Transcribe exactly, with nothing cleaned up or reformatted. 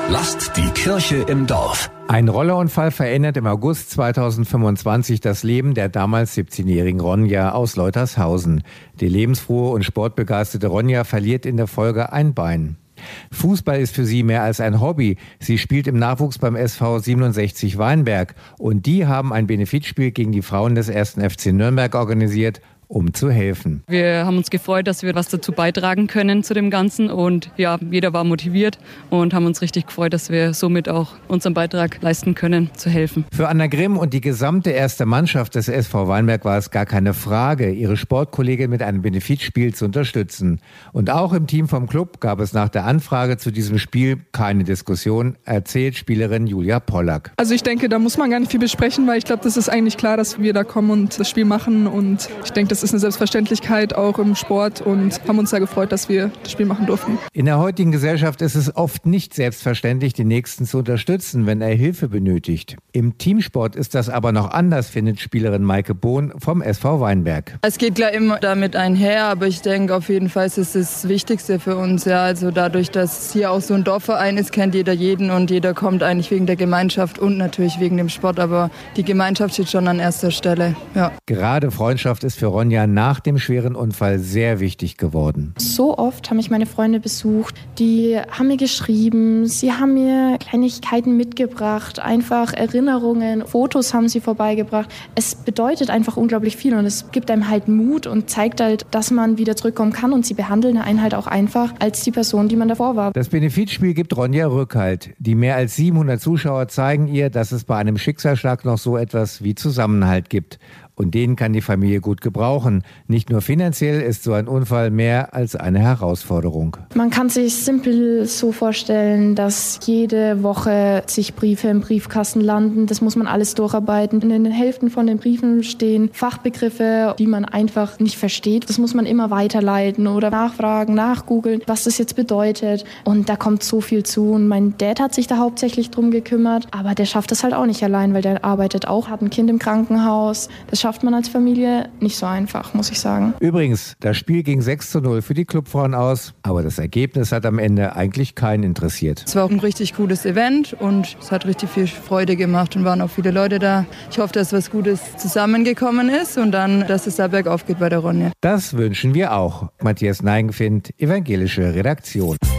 Lasst die Kirche im Dorf. Ein Rollerunfall verändert im August zweitausendfünfundzwanzig das Leben der damals siebzehnjährigen Ronja aus Leutershausen. Die lebensfrohe und sportbegeisterte Ronja verliert in der Folge ein Bein. Fußball ist für sie mehr als ein Hobby. Sie spielt im Nachwuchs beim S V siebenundsechzig Weinberg. Und die haben ein Benefizspiel gegen die Frauen des ersten F C Nürnberg organisiert, um zu helfen. Wir haben uns gefreut, dass wir was dazu beitragen können zu dem Ganzen. Und ja, jeder war motiviert und haben uns richtig gefreut, dass wir somit auch unseren Beitrag leisten können, zu helfen. Für Anna Grimm und die gesamte erste Mannschaft des S V Weinberg war es gar keine Frage, ihre Sportkollegin mit einem Benefizspiel zu unterstützen. Und auch im Team vom Club gab es nach der Anfrage zu diesem Spiel keine Diskussion, erzählt Spielerin Julia Pollack. Also ich denke, da muss man gar nicht viel besprechen, weil ich glaube, das ist eigentlich klar, dass wir da kommen und das Spiel machen. Und ich denke, das ist eine Selbstverständlichkeit auch im Sport und haben uns sehr gefreut, dass wir das Spiel machen durften. In der heutigen Gesellschaft ist es oft nicht selbstverständlich, den Nächsten zu unterstützen, wenn er Hilfe benötigt. Im Teamsport ist das aber noch anders, findet Spielerin Maike Bohn vom S V Weinberg. Es geht klar immer damit einher, aber ich denke auf jeden Fall ist es das Wichtigste für uns. Ja, also dadurch, dass hier auch so ein Dorfverein ist, kennt jeder jeden und jeder kommt eigentlich wegen der Gemeinschaft und natürlich wegen dem Sport, aber die Gemeinschaft steht schon an erster Stelle. Ja. Gerade Freundschaft ist für Ronja nach dem schweren Unfall sehr wichtig geworden. So oft haben mich meine Freunde besucht, die haben mir geschrieben, sie haben mir Kleinigkeiten mitgebracht, einfach Erinnerungen, Fotos haben sie vorbeigebracht. Es bedeutet einfach unglaublich viel und es gibt einem halt Mut und zeigt halt, dass man wieder zurückkommen kann und sie behandeln einen halt auch einfach als die Person, die man davor war. Das Benefizspiel gibt Ronja Rückhalt. Die mehr als siebenhundert Zuschauer zeigen ihr, dass es bei einem Schicksalsschlag noch so etwas wie Zusammenhalt gibt. Und den kann die Familie gut gebrauchen. Nicht nur finanziell ist so ein Unfall mehr als eine Herausforderung. Man kann sich simpel so vorstellen, dass jede Woche sich Briefe im Briefkasten landen. Das muss man alles durcharbeiten. In den Hälften von den Briefen stehen Fachbegriffe, die man einfach nicht versteht. Das muss man immer weiterleiten oder nachfragen, nachgoogeln, was das jetzt bedeutet. Und da kommt so viel zu. Und mein Dad hat sich da hauptsächlich drum gekümmert. Aber der schafft das halt auch nicht allein, weil der arbeitet auch, hat ein Kind im Krankenhaus. Das schafft man als Familie nicht so einfach, muss ich sagen. Übrigens, das Spiel ging sechs zu null für die Clubfrauen aus, aber das Ergebnis hat am Ende eigentlich keinen interessiert. Es war auch ein richtig cooles Event und es hat richtig viel Freude gemacht und waren auch viele Leute da. Ich hoffe, dass was Gutes zusammengekommen ist und dann, dass es da bergauf geht bei der Ronja. Das wünschen wir auch. Matthias Neigenfind, Evangelische Redaktion.